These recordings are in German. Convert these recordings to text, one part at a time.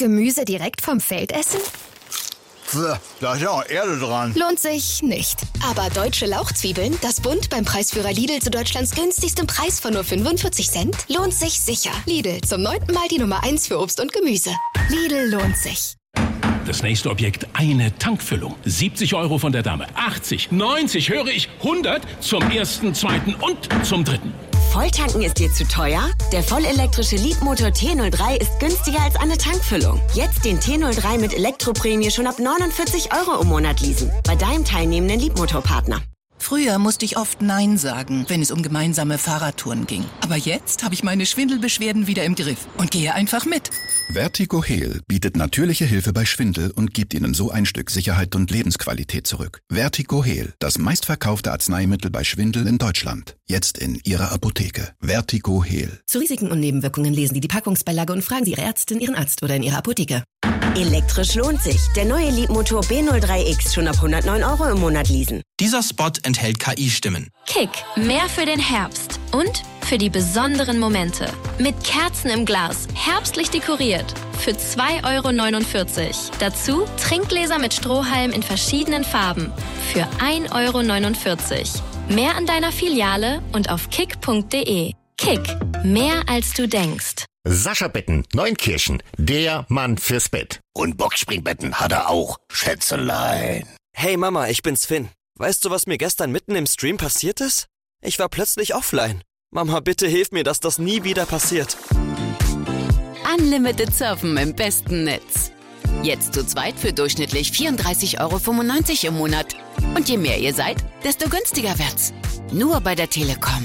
Gemüse direkt vom Feld essen? Da ist ja auch Erde dran. Lohnt sich nicht. Aber deutsche Lauchzwiebeln, das Bund beim Preisführer Lidl zu Deutschlands günstigstem Preis von nur 45 Cent, lohnt sich sicher. Lidl, zum 9. Mal die Nummer 1 für Obst und Gemüse. Lidl lohnt sich. Das nächste Objekt, eine Tankfüllung. 70 € von der Dame. 80, 90, höre ich, 100 zum ersten, zweiten und zum dritten. Volltanken ist dir zu teuer? Der vollelektrische Leapmotor T03 ist günstiger als eine Tankfüllung. Jetzt den T03 mit Elektroprämie schon ab 49 € im Monat leasen. Bei deinem teilnehmenden Leapmotor-Partner. Früher musste ich oft Nein sagen, wenn es um gemeinsame Fahrradtouren ging. Aber jetzt habe ich meine Schwindelbeschwerden wieder im Griff und gehe einfach mit. Vertigo Heal bietet natürliche Hilfe bei Schwindel und gibt Ihnen so ein Stück Sicherheit und Lebensqualität zurück. Vertigo Heal, das meistverkaufte Arzneimittel bei Schwindel in Deutschland. Jetzt in Ihrer Apotheke. Vertigo Heal. Zu Risiken und Nebenwirkungen lesen Sie die Packungsbeilage und fragen Sie Ihre Ärztin, Ihren Arzt oder in Ihrer Apotheke. Elektrisch lohnt sich. Der neue Leapmotor B03X schon ab 109 € im Monat leasen. Dieser Spot enthält KI-Stimmen. Kick, mehr für den Herbst und für die besonderen Momente. Mit Kerzen im Glas, herbstlich dekoriert. Für 2,49 €. Dazu Trinkgläser mit Strohhalm in verschiedenen Farben. Für 1,49 €. Mehr an deiner Filiale und auf kick.de. Kick, mehr als du denkst. Sascha Betten, Neunkirchen, der Mann fürs Bett. Und Boxspringbetten hat er auch, Schätzelein. Hey Mama, ich bin's Finn. Weißt du, was mir gestern mitten im Stream passiert ist? Ich war plötzlich offline. Mama, bitte hilf mir, dass das nie wieder passiert. Unlimited Surfen im besten Netz. Jetzt zu zweit für durchschnittlich 34,95 € im Monat. Und je mehr ihr seid, desto günstiger wird's. Nur bei der Telekom.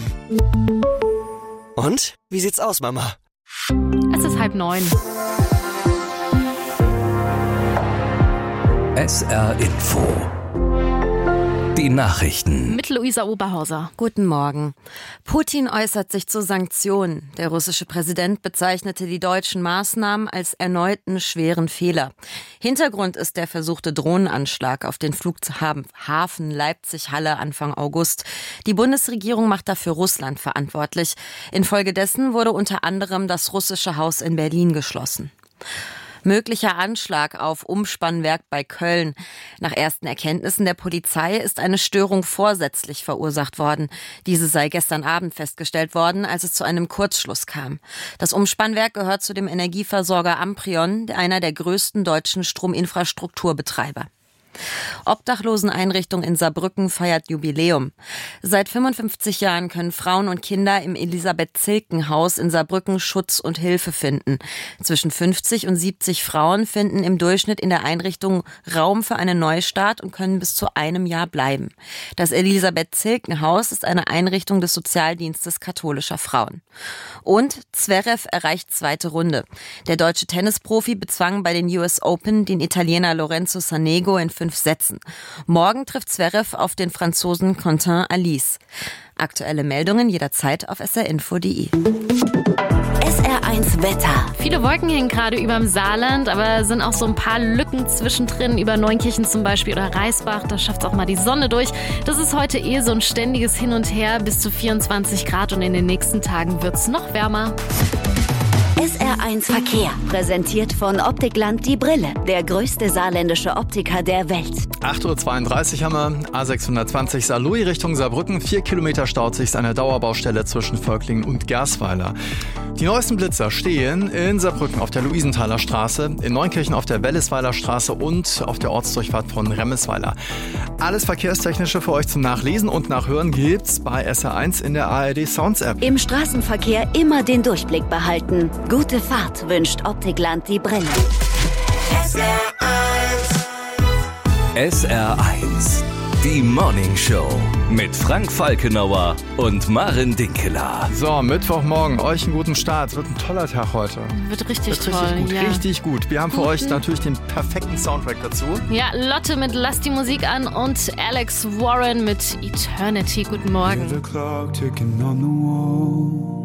Und? Wie sieht's aus, Mama? Es ist 8:30. SR Info. Die Nachrichten. Mit Luisa Oberhauser. Guten Morgen. Putin äußert sich zu Sanktionen. Der russische Präsident bezeichnete die deutschen Maßnahmen als erneuten schweren Fehler. Hintergrund ist der versuchte Drohnenanschlag auf den Flughafen Leipzig-Halle Anfang August. Die Bundesregierung macht dafür Russland verantwortlich. Infolgedessen wurde unter anderem das russische Haus in Berlin geschlossen. Möglicher Anschlag auf Umspannwerk bei Köln. Nach ersten Erkenntnissen der Polizei ist eine Störung vorsätzlich verursacht worden. Diese sei gestern Abend festgestellt worden, als es zu einem Kurzschluss kam. Das Umspannwerk gehört zu dem Energieversorger Amprion, einer der größten deutschen Strominfrastrukturbetreiber. Obdachloseneinrichtung in Saarbrücken feiert Jubiläum. Seit 55 Jahren können Frauen und Kinder im Elisabeth-Zilken-Haus in Saarbrücken Schutz und Hilfe finden. Zwischen 50 und 70 Frauen finden im Durchschnitt in der Einrichtung Raum für einen Neustart und können bis zu einem Jahr bleiben. Das Elisabeth-Zilken-Haus ist eine Einrichtung des Sozialdienstes katholischer Frauen. Und Zverev erreicht zweite Runde. Der deutsche Tennisprofi bezwang bei den US Open den Italiener Lorenzo Sonego in 5 Sätzen. Morgen trifft Zverev auf den Franzosen Quentin Alice. Aktuelle Meldungen jederzeit auf srinfo.de. SR1 Wetter. Viele Wolken hängen gerade überm Saarland, aber sind auch so ein paar Lücken zwischendrin, über Neunkirchen zum Beispiel oder Reisbach. Da schafft auch mal die Sonne durch. Das ist heute so ein ständiges Hin und Her, bis zu 24 Grad und in den nächsten Tagen wird's noch wärmer. SR1 Verkehr, präsentiert von Optikland Die Brille, der größte saarländische Optiker der Welt. 8:32 Uhr haben wir, A620 Saarlouis Richtung Saarbrücken. 4 Kilometer staut sich eine Dauerbaustelle zwischen Völklingen und Gersweiler. Die neuesten Blitzer stehen in Saarbrücken auf der Luisenthaler Straße, in Neunkirchen auf der Wellesweiler Straße und auf der Ortsdurchfahrt von Remmesweiler. Alles Verkehrstechnische für euch zum Nachlesen und Nachhören gibt's bei SR1 in der ARD Sounds App. Im Straßenverkehr immer den Durchblick behalten. Gute Fahrt wünscht Optikland Die Brille. SR1. Die Morning Show mit Frank Falkenauer und Maren Dinkeler. So, Mittwochmorgen, euch einen guten Start. Wird ein toller Tag heute. Wird richtig toll. Richtig gut, ja. Richtig gut. Wir haben für euch natürlich den perfekten Soundtrack dazu. Ja, Lotte mit Lass die Musik an und Alex Warren mit Eternity. Guten Morgen.